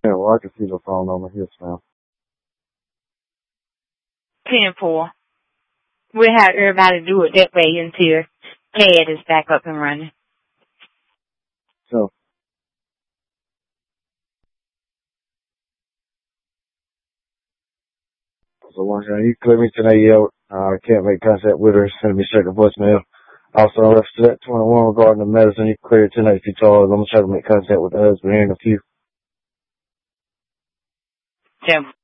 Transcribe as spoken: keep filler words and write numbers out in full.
Yeah, well, I can see the phone number. Yes, ma'am. ten four. We'll have everybody do it that way until CAD is back up and running. So, so once again, you clear me today, yeah, I uh, can't make contact with her. Send me straight to voicemail. Also, in reference to that twenty-one regarding the medicine, you clear it tonight if you told. I'm going to try to make contact with the husband here in a few. So